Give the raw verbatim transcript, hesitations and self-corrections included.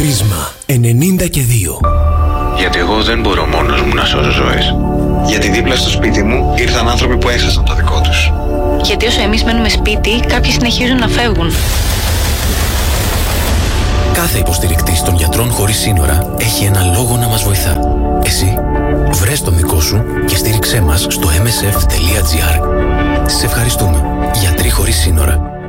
Πρίσμα ενενήντα και δύο. Γιατί εγώ δεν μπορώ μόνος μου να σώζω ζωές. Γιατί δίπλα στο σπίτι μου ήρθαν άνθρωποι που έχασαν το δικό τους. Γιατί όσο εμείς μένουμε σπίτι, κάποιοι συνεχίζουν να φεύγουν. Κάθε υποστηρικτής των Γιατρών Χωρίς Σύνορα έχει ένα λόγο να μας βοηθά. Εσύ, βρες τον δικό σου και στήριξέ μας στο εμ ες εφ τελεία τζι άρ. Σε ευχαριστούμε. Γιατροί Χωρίς Σύνορα.